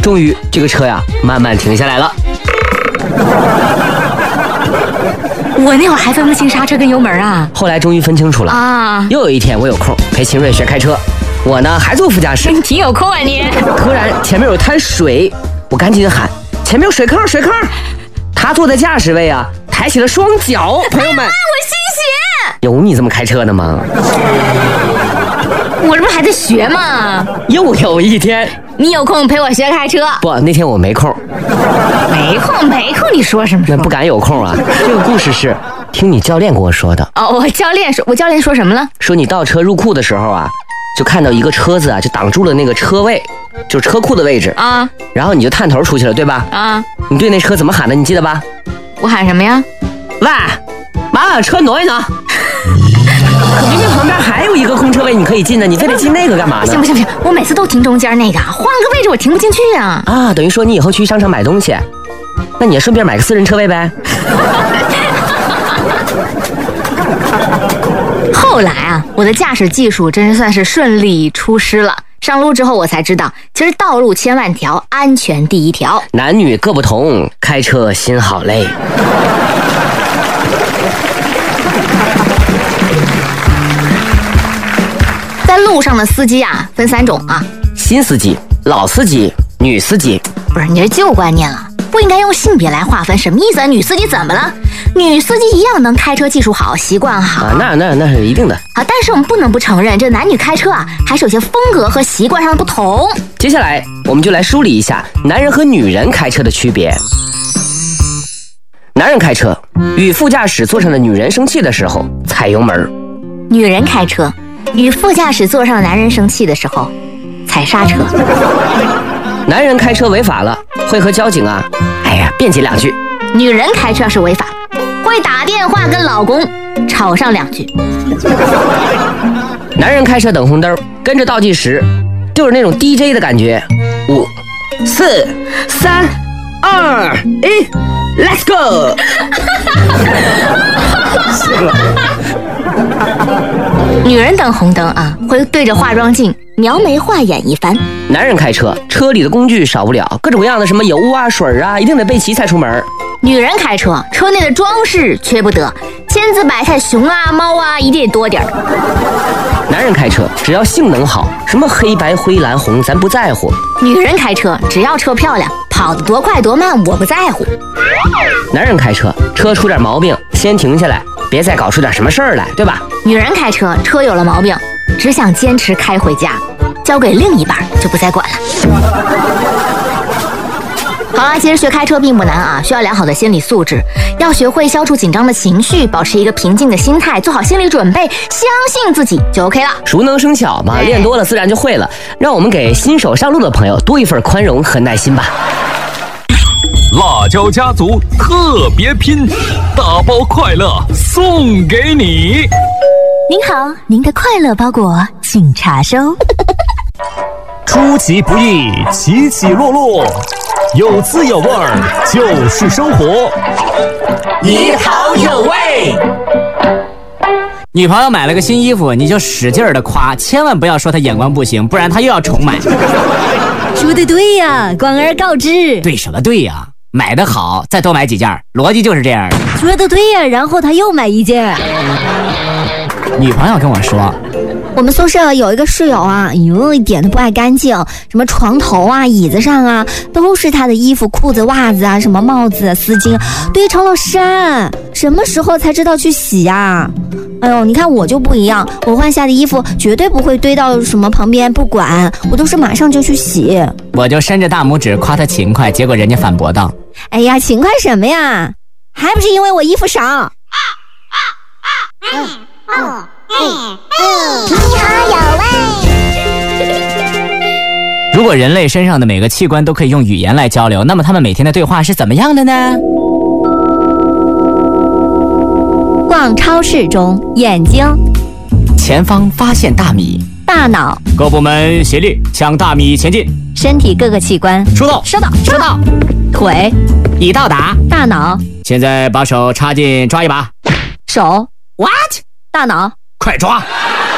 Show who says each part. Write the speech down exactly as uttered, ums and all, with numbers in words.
Speaker 1: 终于这个车呀慢慢停下来了。
Speaker 2: 我那会儿还分不清刹车跟油门啊。
Speaker 1: 后来终于分清楚了
Speaker 2: 啊！
Speaker 1: 又有一天我有空陪秦瑞学开车，我呢还坐副驾驶。
Speaker 2: 你挺有空啊你！
Speaker 1: 突然前面有滩水，我赶紧喊前面有水坑水坑。他坐在驾驶位啊，抬起了双脚。朋友们，
Speaker 2: 哎，我新鞋。
Speaker 1: 有你这么开车的吗？
Speaker 2: 我这不还在学吗？
Speaker 1: 又有一天，
Speaker 2: 你有空陪我学开车？
Speaker 1: 不，那天我没空。
Speaker 2: 没空没空，你说什么？
Speaker 1: 那不敢有空啊。这个故事是听你教练跟我说的。
Speaker 2: 哦，我教练说，我教练说什么了？
Speaker 1: 说你倒车入库的时候啊，就看到一个车子啊，就挡住了那个车位，就是车库的位置啊。然后你就探头出去了，对吧？啊。你对那车怎么喊的？你记得吧？
Speaker 2: 我喊什么呀？
Speaker 1: 喂，麻烦车挪一挪。可明明旁边还有一个空车位，你可以进的，你非得进那个干嘛呢？
Speaker 2: 行不行不行，我每次都停中间那个，换个位置我停不进去啊。
Speaker 1: 啊，等于说你以后去商场买东西，那你也顺便买个私人车位呗。
Speaker 2: 后来啊，我的驾驶技术真是算是顺利出师了。上路之后我才知道，其实道路千万条，安全第一条。
Speaker 1: 男女各不同，开车心好累。
Speaker 2: 在路上的司机啊，分三种啊：
Speaker 1: 新司机、老司机、女司机。
Speaker 2: 不是，你这旧观念了，不应该用性别来划分，什么意思啊？女司机怎么了？女司机一样能开车，技术好，习惯好。
Speaker 1: 啊，那那那是一定的
Speaker 2: 啊，但是我们不能不承认，这男女开车啊，还是有些风格和习惯上的不同。
Speaker 1: 接下来，我们就来梳理一下男人和女人开车的区别。男人开车，与副驾驶座上的女人生气的时候踩油门；
Speaker 2: 女人开车，与副驾驶座上的男人生气的时候踩刹车。
Speaker 1: 男人开车违法了，会和交警啊，哎呀辩解两句；
Speaker 2: 女人开车是违法，会打电话跟老公吵上两句。
Speaker 1: 男人开车等红灯，跟着倒计时，就是那种 D J 的感觉。五、四、三、二、一 ，Let's go！ 行了。
Speaker 2: 女人等红灯啊，会对着化妆镜描眉画眼一番。
Speaker 1: 男人开车，车里的工具少不了，各种各样的什么油啊、水啊，一定得备齐才出门。
Speaker 2: 女人开车，车内的装饰缺不得，千姿百态熊啊、猫啊，一定得多点儿。
Speaker 1: 男人开车，只要性能好，什么黑白灰蓝红，咱不在乎。
Speaker 2: 女人开车，只要车漂亮，跑得多快多慢，我不在乎。
Speaker 1: 男人开车，车出点毛病，先停下来，别再搞出点什么事儿来，对吧？
Speaker 2: 女人开车，车有了毛病，只想坚持开回家，交给另一半就不再管了。好了，其实学开车并不难啊，需要良好的心理素质，要学会消除紧张的情绪，保持一个平静的心态，做好心理准备，相信自己就 OK 了。
Speaker 1: 熟能生巧嘛，练多了自然就会了。让我们给新手上路的朋友多一份宽容和耐心吧。
Speaker 3: 辣椒家族特别拼，大包快乐送给你。
Speaker 4: 您好，您的快乐包裹请查收。
Speaker 3: 出其不意，起起落落，有滋有味儿就是生活。
Speaker 5: 你好有味。
Speaker 6: 女朋友买了个新衣服，你就使劲的夸，千万不要说她眼光不行，不然她又要重买。
Speaker 4: 说的对呀，广而告之。
Speaker 6: 对什么对呀？买的好，再多买几件，逻辑就是这样。
Speaker 4: 说的对呀，然后他又买一件。
Speaker 6: 女朋友跟我说，
Speaker 4: 我们宿舍有一个室友啊，哎呦，一点都不爱干净，什么床头啊、椅子上啊，都是他的衣服、裤子、袜子啊，什么帽子、丝巾，堆成了山。什么时候才知道去洗呀？哎呦，你看我就不一样，我换下的衣服绝对不会堆到什么旁边不管，我都是马上就去洗。
Speaker 6: 我就伸着大拇指夸他勤快，结果人家反驳道：
Speaker 4: 哎呀，勤快什么呀？还不是因为我衣服少。啊啊啊啊嗯嗯，你好有味。
Speaker 6: 如果人类身上的每个器官都可以用语言来交流，那么他们每天的对话是怎么样的呢？
Speaker 4: 逛超市中，眼睛，
Speaker 6: 前方发现大米，
Speaker 4: 大脑，
Speaker 6: 各部门协力向大米前进，
Speaker 4: 身体各个器官，
Speaker 6: 收到，
Speaker 4: 收到，
Speaker 6: 收到，
Speaker 4: 腿，
Speaker 6: 已到达，
Speaker 4: 大脑，
Speaker 6: 现在把手插进抓一把，
Speaker 4: 手
Speaker 6: ，what？
Speaker 4: 大脑，
Speaker 6: 快抓！